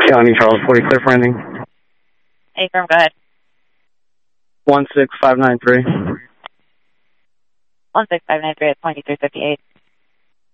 County Charles 40, clear for ending. Hey, firm, go ahead. 16593. 16593 at 2358.